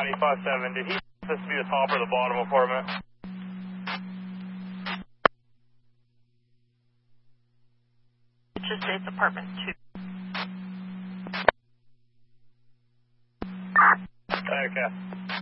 95.7. Did he this to be the top or the bottom apartment? It just says apartment 2. Okay.